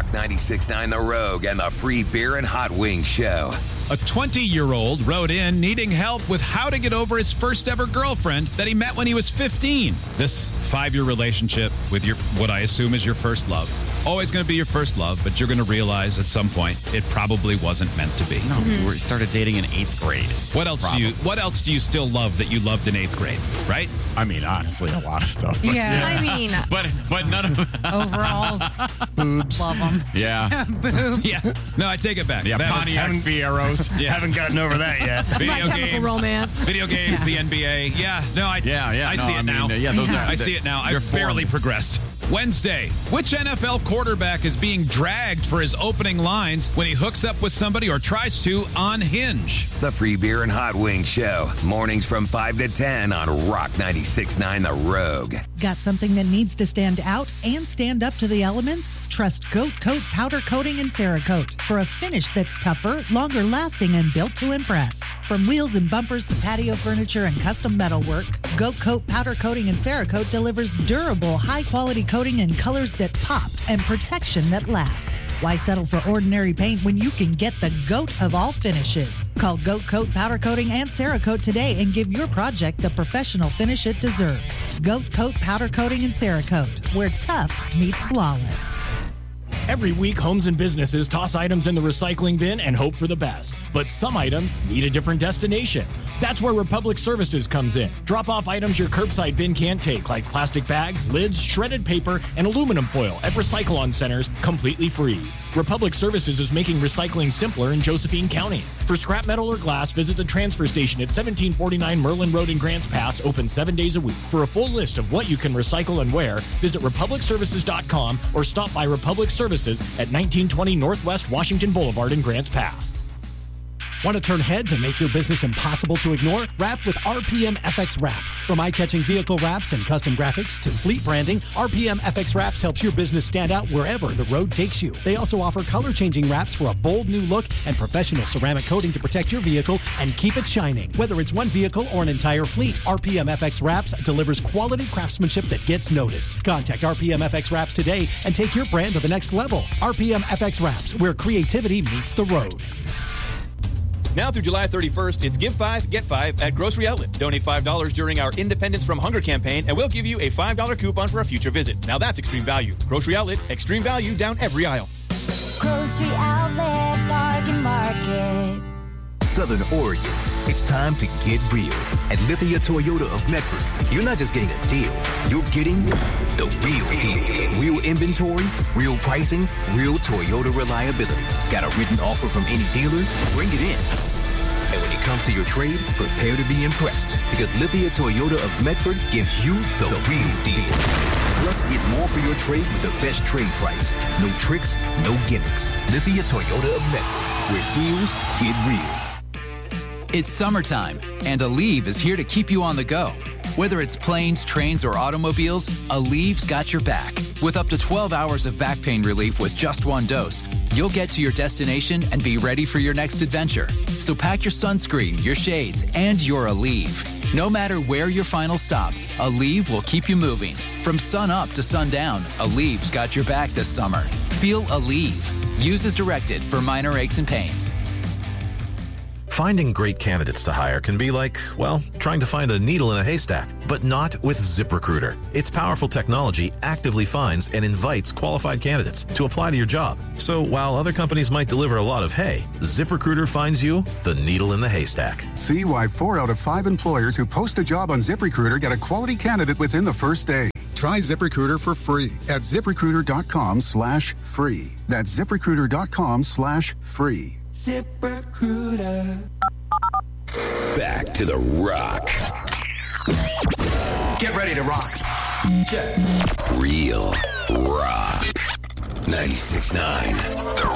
Rock 96.9 The Rogue and the Free Beer and Hot Wings Show. A 20-year-old wrote in needing help with how to get over his first ever girlfriend that he met when he was 15. This 5-year relationship with what I assume is your first love. Always going to be your first love, but you're going to realize at some point it probably wasn't meant to be. No, we started dating in 8th grade. What else do you still love that you loved in 8th grade, right? I mean, honestly, a lot of stuff. But I mean. But none of Overalls. boobs. Love them. Yeah. Boobs. Yeah. No, I take it back. Yeah, Pontiac Fieros. Haven't gotten over that yet. Video games, the NBA. Yeah. No, I see it now. I see it now. I've barely progressed. Wednesday, which NFL quarterback is being dragged for his opening lines when he hooks up with somebody or tries to on Hinge? The Free Beer and Hot Wings Show. Mornings from 5 to 10 on Rock 96.9 The Rogue. Got something that needs to stand out and stand up to the elements? Trust Goat Coat Powder Coating and Cerakote for a finish that's tougher, longer lasting, and built to impress. From wheels and bumpers to patio furniture and custom metalwork, Goat Coat Powder Coating and Cerakote delivers durable, high-quality coating in colors that pop and protection that lasts. Why settle for ordinary paint when you can get the GOAT of all finishes? Call Goat Coat Powder Coating and Cerakote today and give your project the professional finish it deserves. Goat Coat Powder Coating and Cerakote, where tough meets flawless. Every week, homes and businesses toss items in the recycling bin and hope for the best. But some items need a different destination. That's where Republic Services comes in. Drop off items your curbside bin can't take, like plastic bags, lids, shredded paper, and aluminum foil at Recycle-On centers completely free. Republic Services is making recycling simpler in Josephine County. For scrap metal or glass, visit the transfer station at 1749 Merlin Road in Grants Pass, open 7 days a week. For a full list of what you can recycle and where, visit republicservices.com or stop by Republic Services at 1920 Northwest Washington Boulevard in Grants Pass. Want to turn heads and make your business impossible to ignore? Wrap with RPM FX Wraps. From eye-catching vehicle wraps and custom graphics to fleet branding, RPM FX Wraps helps your business stand out wherever the road takes you. They also offer color-changing wraps for a bold new look and professional ceramic coating to protect your vehicle and keep it shining. Whether it's one vehicle or an entire fleet, RPM FX Wraps delivers quality craftsmanship that gets noticed. Contact RPM FX Wraps today and take your brand to the next level. RPM FX Wraps, where creativity meets the road. Now through July 31st, it's Give 5, Get 5 at Grocery Outlet. Donate $5 during our Independence from Hunger campaign, and we'll give you a $5 coupon for a future visit. Now that's extreme value. Grocery Outlet, extreme value down every aisle. Grocery Outlet, Bargain Market. Southern Oregon, it's time to get real. At Lithia Toyota of Medford, you're not just getting a deal, you're getting the real deal. Real inventory, real pricing, real Toyota reliability. Got a written offer from any dealer? Bring it in. And when it comes to your trade, prepare to be impressed, because Lithia Toyota of Medford gives you the real deal. Plus, get more for your trade with the best trade price. No tricks, no gimmicks. Lithia Toyota of Medford, where deals get real. It's summertime, and Aleve is here to keep you on the go. Whether it's planes, trains, or automobiles, Aleve's got your back. With up to 12 hours of back pain relief with just one dose, you'll get to your destination and be ready for your next adventure. So pack your sunscreen, your shades, and your Aleve. No matter where your final stop, Aleve will keep you moving. From sun up to sundown, Aleve's got your back this summer. Feel Aleve. Use as directed for minor aches and pains. Finding great candidates to hire can be like, well, trying to find a needle in a haystack, but not with ZipRecruiter. Its powerful technology actively finds and invites qualified candidates to apply to your job. So while other companies might deliver a lot of hay, ZipRecruiter finds you the needle in the haystack. See why 4 out of 5 employers who post a job on ZipRecruiter get a quality candidate within the first day. Try ZipRecruiter for free at ZipRecruiter.com/free. That's ZipRecruiter.com/free. ZipRecruiter. Back to the rock. Get ready to rock. Real rock. 96.9 The